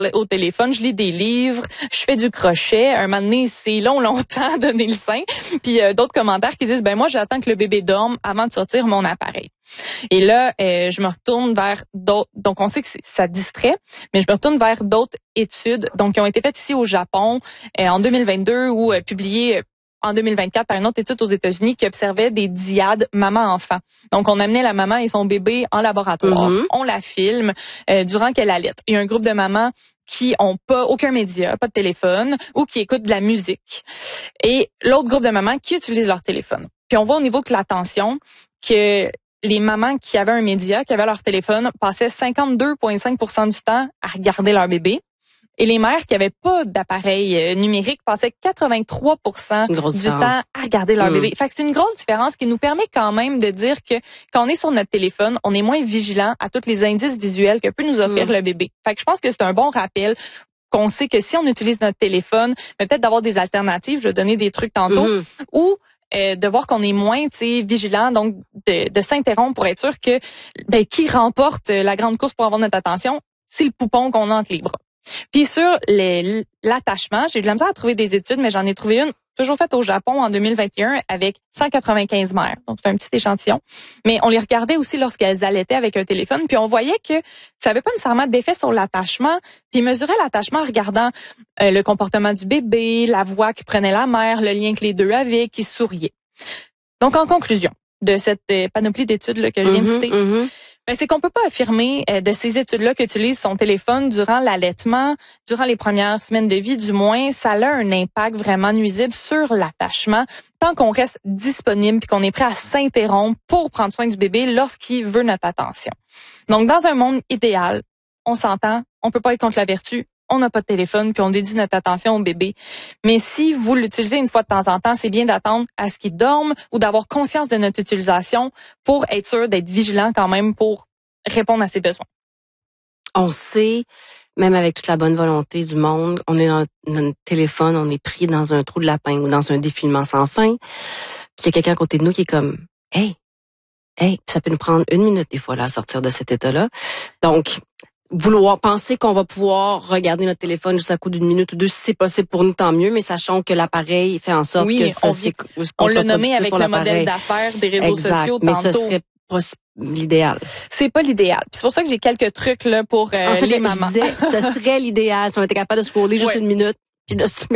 au téléphone, je lis des livres, je fais du crochet. Un moment donné, c'est longtemps donner le sein. Puis d'autres commentaires qui disent, moi, j'attends que le bébé dorme avant de sortir mon appareil. Et là, je me retourne vers d'autres. Donc, on sait que ça distrait, mais je me retourne vers d'autres études donc qui ont été faites ici au Japon en 2022 ou publiées en 2024 par une autre étude aux États-Unis qui observait des dyades maman-enfant. Donc, on amenait la maman et son bébé en laboratoire. On la filme durant qu'elle allait. Il y a un groupe de mamans qui ont pas aucun média, pas de téléphone, ou qui écoutent de la musique. Et l'autre groupe de mamans qui utilisent leur téléphone. Puis on voit au niveau de l'attention que les mamans qui avaient un média, qui avaient leur téléphone, passaient 52,5% du temps à regarder leur bébé. Et les mères qui avaient pas d'appareil numérique passaient 83% du temps à regarder leur bébé. Fait que c'est une grosse différence qui nous permet quand même de dire que quand on est sur notre téléphone, on est moins vigilant à tous les indices visuels que peut nous offrir le bébé. Fait que je pense que c'est un bon rappel qu'on sait que si on utilise notre téléphone, mais peut-être d'avoir des alternatives, je vais donner des trucs tantôt, ou de voir qu'on est moins vigilant, donc de s'interrompre pour être sûr que qui remporte la grande course pour avoir notre attention, c'est le poupon qu'on a entre les bras. Puis sur l'attachement, j'ai eu de la misère à trouver des études, mais j'en ai trouvé une toujours faite au Japon en 2021 avec 195 mères. Donc c'est un petit échantillon. Mais on les regardait aussi lorsqu'elles allaitaient avec un téléphone, puis on voyait que ça avait pas nécessairement d'effet sur l'attachement, puis ils mesuraient l'attachement en regardant le comportement du bébé, la voix que prenait la mère, le lien que les deux avaient, qui souriaient. Donc en conclusion de cette panoplie d'études là, que je viens de citer, c'est qu'on peut pas affirmer de ces études-là qu'utilise son téléphone durant l'allaitement, durant les premières semaines de vie, du moins, ça a un impact vraiment nuisible sur l'attachement, tant qu'on reste disponible puis qu'on est prêt à s'interrompre pour prendre soin du bébé lorsqu'il veut notre attention. Donc, dans un monde idéal, on s'entend, on peut pas être contre la vertu, on n'a pas de téléphone puis on dédie notre attention au bébé. Mais si vous l'utilisez une fois de temps en temps, c'est bien d'attendre à ce qu'il dorme ou d'avoir conscience de notre utilisation pour être sûr d'être vigilant quand même pour répondre à ses besoins. On sait, même avec toute la bonne volonté du monde, on est dans notre téléphone, on est pris dans un trou de lapin ou dans un défilement sans fin. Puis il y a quelqu'un à côté de nous qui est comme « Hey! » Ça peut nous prendre 1 minute des fois là, à sortir de cet état-là. Donc, vouloir penser qu'on va pouvoir regarder notre téléphone juste à coup d'1 minute ou 2, si c'est possible pour nous, tant mieux, mais sachons que l'appareil fait en sorte que ça, on l'a nommé avec le modèle d'affaires des réseaux sociaux tantôt. Mais ce serait pas l'idéal. C'est pas l'idéal. Puis c'est pour ça que j'ai quelques trucs là pour les mamans. Je disais, ce serait l'idéal si on était capable de scroller juste 1 minute. Puis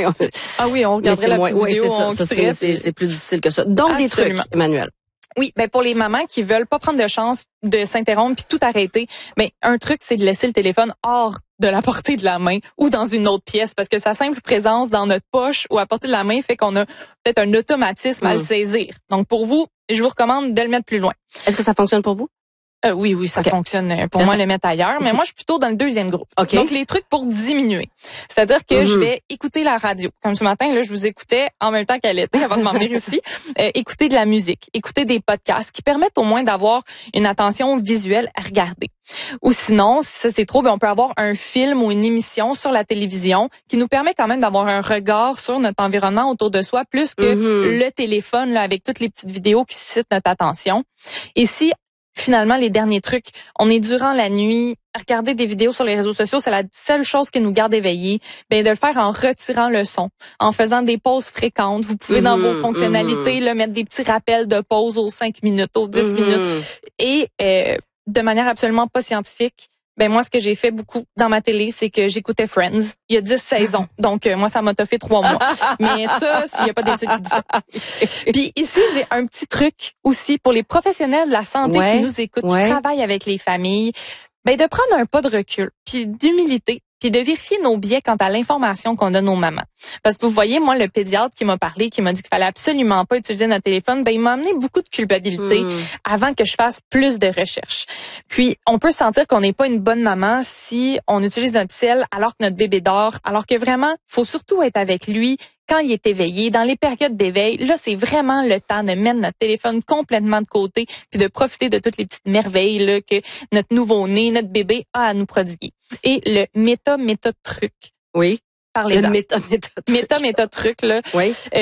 ah oui, on regarderait la petite vidéo. C'est plus difficile que ça. Donc, absolument. Des trucs, Emmanuel. Oui, pour les mamans qui veulent pas prendre de chance de s'interrompre puis tout arrêter, un truc c'est de laisser le téléphone hors de la portée de la main ou dans une autre pièce parce que sa simple présence dans notre poche ou à portée de la main fait qu'on a peut-être un automatisme à le saisir. Donc pour vous, je vous recommande de le mettre plus loin. Est-ce que ça fonctionne pour vous? Oui, ça fonctionne pour moi le mettre ailleurs, mais moi je suis plutôt dans le deuxième groupe. Donc les trucs pour diminuer. C'est-à-dire que je vais écouter la radio. Comme ce matin là, je vous écoutais en même temps qu'elle était avant de m'en venir ici, écouter de la musique, écouter des podcasts qui permettent au moins d'avoir une attention visuelle à regarder. Ou sinon, si ça c'est trop, on peut avoir un film ou une émission sur la télévision qui nous permet quand même d'avoir un regard sur notre environnement autour de soi plus que le téléphone là avec toutes les petites vidéos qui suscitent notre attention. Et si finalement, les derniers trucs, on est durant la nuit, regarder des vidéos sur les réseaux sociaux, c'est la seule chose qui nous garde éveillés. De le faire en retirant le son, en faisant des pauses fréquentes. Vous pouvez dans vos fonctionnalités mettre des petits rappels de pause aux 5 minutes, aux 10 minutes. Et de manière absolument pas scientifique, moi, ce que j'ai fait beaucoup dans ma télé, c'est que j'écoutais Friends. Il y a 10 saisons. Donc, moi, ça m'a toffé 3 mois. Mais ça, s'il n'y a pas d'études qui disent ça. Puis ici, j'ai un petit truc aussi pour les professionnels de la santé qui nous écoutent, qui travaillent avec les familles. De prendre un pas de recul, puis d'humilité, puis de vérifier nos biais quant à l'information qu'on donne aux mamans. Parce que vous voyez, moi, le pédiatre qui m'a parlé, qui m'a dit qu'il fallait absolument pas utiliser notre téléphone, il m'a amené beaucoup de culpabilité avant que je fasse plus de recherches. Puis, on peut sentir qu'on n'est pas une bonne maman si on utilise notre cell alors que notre bébé dort, alors que vraiment, faut surtout être avec lui quand il est éveillé, dans les périodes d'éveil. Là, c'est vraiment le temps de mettre notre téléphone complètement de côté puis de profiter de toutes les petites merveilles là, que notre nouveau-né, notre bébé a à nous prodiguer. Et le méta-truc. Oui. Parlez-en. Le méta-truc. Méta-truc, là. Oui.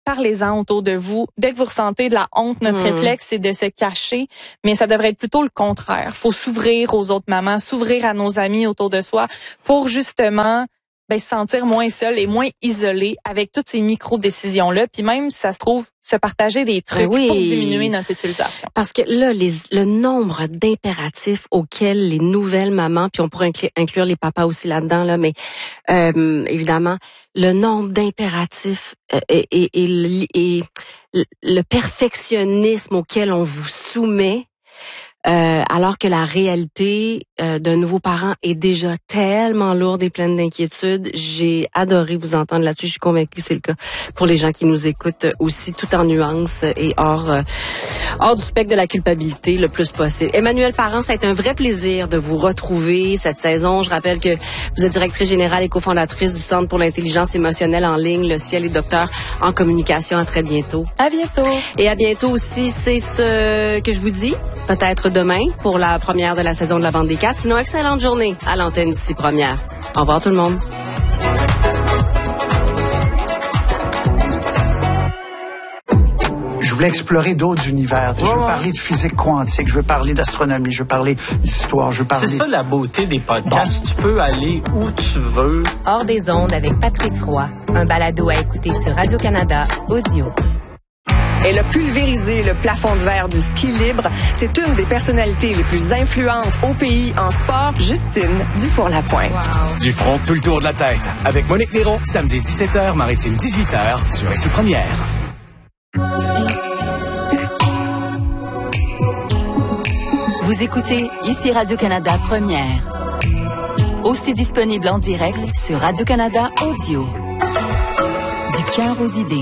parlez-en autour de vous. Dès que vous ressentez de la honte, notre réflexe, c'est de se cacher, mais ça devrait être plutôt le contraire. Faut s'ouvrir aux autres mamans, s'ouvrir à nos amis autour de soi pour justement se sentir moins seul et moins isolé avec toutes ces micro-décisions-là. Puis même, si ça se trouve, se partager des trucs pour diminuer notre utilisation. Parce que là, le nombre d'impératifs auxquels les nouvelles mamans, puis on pourrait inclure les papas aussi là-dedans, là, mais évidemment, le nombre d'impératifs et le perfectionnisme auquel on vous soumet, alors que la réalité d'un nouveau parent est déjà tellement lourde et pleine d'inquiétudes. J'ai adoré vous entendre là-dessus. Je suis convaincue que c'est le cas pour les gens qui nous écoutent aussi, tout en nuances et hors du spectre de la culpabilité le plus possible. Emmanuelle Parent, ça a été un vrai plaisir de vous retrouver cette saison. Je rappelle que vous êtes directrice générale et cofondatrice du Centre pour l'intelligence émotionnelle en ligne, Le Ciel et docteur en communication. À très bientôt. À bientôt. Et à bientôt aussi, c'est ce que je vous dis. Peut-être demain pour la première de la saison de la Bande des 4. Sinon, excellente journée à l'antenne d'ici première. Au revoir tout le monde. Je voulais explorer d'autres univers. Je veux parler de physique quantique, je veux parler d'astronomie, je veux parler d'histoire, je veux parler... C'est ça la beauté des podcasts. Bon. Tu peux aller où tu veux. Hors des ondes avec Patrice Roy. Un balado à écouter sur Radio-Canada Audio. Elle a pulvérisé le plafond de verre du ski libre. C'est une des personnalités les plus influentes au pays en sport, Justine Dufour-Lapointe. Wow. Du front, tout le tour de la tête. Avec Monique Néron, samedi 17h, Maritime 18h, sur SC Première. Vous écoutez ici Radio-Canada Première. Aussi disponible en direct sur Radio-Canada Audio. Du cœur aux idées.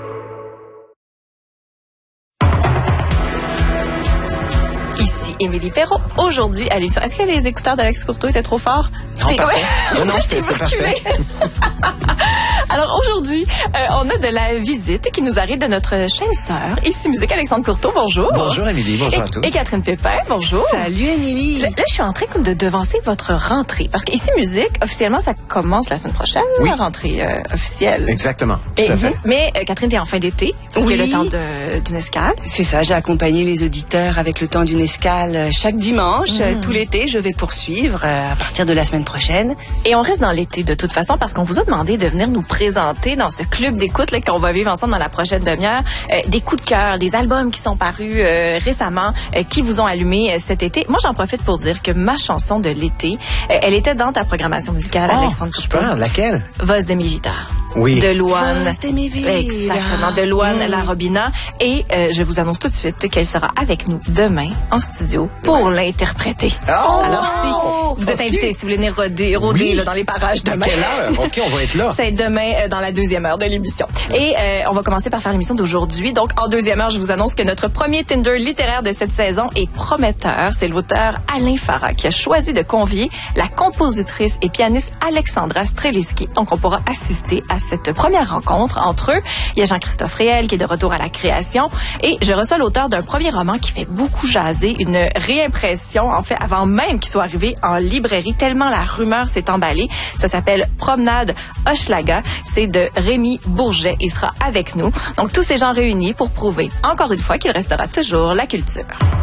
Ici Émilie Perrault. Aujourd'hui, à l'émission. Est-ce que les écouteurs d'Alex Courteau étaient trop forts? Non, c'est parfait. Alors aujourd'hui, on a de la visite qui nous arrive de notre chaîne sœur, Ici Musique, Alexandre Courteau. Bonjour. Bonjour Émilie, bonjour à tous. Et Catherine Pépin, bonjour. Salut Émilie. Là, je suis en train comme de devancer votre rentrée. Parce qu'Ici Musique, officiellement, ça commence la semaine prochaine, la rentrée officielle. Exactement, tout à fait. Mais Catherine, t'es en fin d'été, parce qu'il y a le temps d'une escale. C'est ça, j'ai accompagné les auditeurs avec le temps d'une escale chaque dimanche. Tout l'été, je vais poursuivre à partir de la semaine prochaine. Et on reste dans l'été de toute façon parce qu'on vous a demandé de venir nous présenter dans ce club d'écoute là, qu'on va vivre ensemble dans la prochaine demi-heure des coups de cœur, des albums qui sont parus récemment, qui vous ont allumé cet été. Moi, j'en profite pour dire que ma chanson de l'été, elle était dans ta programmation musicale, Alexandre Courteau. Super, laquelle? Voz de mi Vitar. Oui. De Louane. Voz de mi Vitar. Exactement, de Louane La Robina. Et je vous annonce tout de suite qu'elle sera avec nous demain en studio pour l'interpréter. Alors si vous êtes invité, si vous voulez venir rôder là, dans les parages demain. À quelle heure? OK, on va être là. C'est demain dans la deuxième heure de l'émission. Et on va commencer par faire l'émission d'aujourd'hui. Donc, en deuxième heure, je vous annonce que notre premier Tinder littéraire de cette saison est prometteur. C'est l'auteur Alain Farah qui a choisi de convier la compositrice et pianiste Alexandra Streliski. Donc, on pourra assister à cette première rencontre entre eux. Il y a Jean-Christophe Réel qui est de retour à la création. Et je reçois l'auteur d'un premier roman qui fait beaucoup jaser, une réimpression, en fait, avant même qu'il soit arrivé en librairie, tellement la rumeur s'est emballée. Ça s'appelle Promenade Hochelaga. C'est de Rémi Bourget. Il sera avec nous. Donc, tous ces gens réunis pour prouver, encore une fois, qu'il restera toujours la culture.